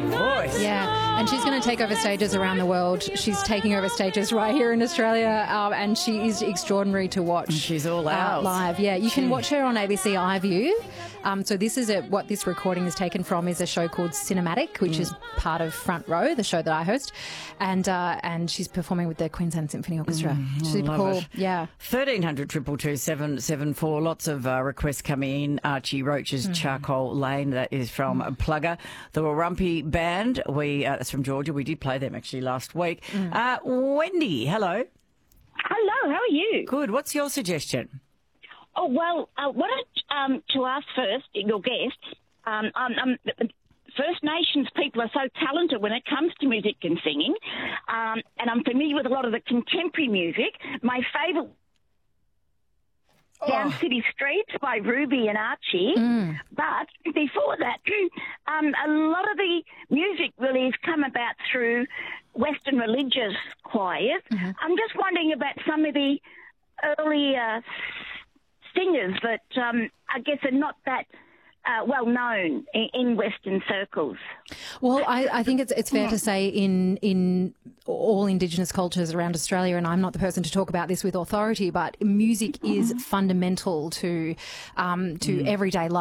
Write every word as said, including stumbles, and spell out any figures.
voice. Yeah, and she's going to take over stages around the world. She's taking over stages right here in Australia, um, and she is extraordinary to watch. She's all uh, out. live. Yeah, you can watch her on A B C iView. Um, so this is a, what this recording is taken from is a show called Cinematic, which mm. is part of Front Row, the show that I host, and uh, and she's performing with the Queensland Symphony Orchestra. Mm, Super cool. It. Yeah. thirteen hundred, two two two, seven seven four. Lots of uh, requests coming in. Archie Roach's mm. Charcoal Lane, that is from mm. Plugger. The Warumpi Band, we uh, that's from Georgia. We did play them actually last week. Mm. Uh, Wendy, hello. Hello, how are you? Good. What's your suggestion? Oh, well, I wanted um, to ask first, your guests, um, um, um, First Nations people are so talented when it comes to music and singing, um, and I'm familiar with a lot of the contemporary music. My favourite oh. Down City Streets by Ruby and Archie. Mm. But before that, um, a lot of the music really has come about through Western religious choirs. Mm-hmm. I'm just wondering about some of the early uh, singers that um, I guess are not that Uh, well known in, in Western circles. Well, I, I think it's it's fair yeah. to say in in all Indigenous cultures around Australia, and I'm not the person to talk about this with authority, but music is fundamental to um, to mm. everyday life.